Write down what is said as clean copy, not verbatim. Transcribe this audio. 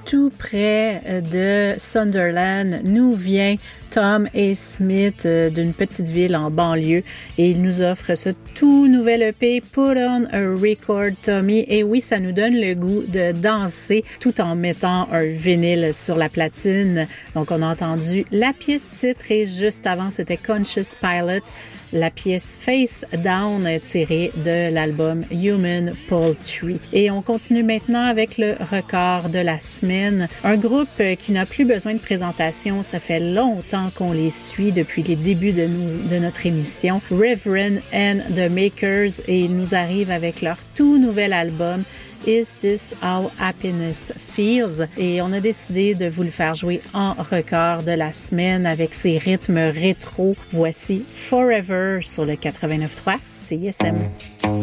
tout près de Sunderland, nous vient Tom A. Smith d'une petite ville en banlieue et il nous offre ce tout nouvel EP Put on a Record Tommy. Et oui, ça nous donne le goût de danser tout en mettant un vinyle sur la platine. Donc on a entendu la pièce titre et juste avant c'était Conscious Pilot, la pièce Face Down tirée de l'album Human Poultry. Et on continue maintenant avec le record de la semaine. Un groupe qui n'a plus besoin de présentation, ça fait longtemps qu'on les suit depuis les débuts de notre émission. Reverend and the Makers, et ils nous arrivent avec leur tout nouvel album Is This How Happiness Feels? Et on a décidé de vous le faire jouer en record de la semaine avec ses rythmes rétro. Voici Forever sur le 89.3 CISM.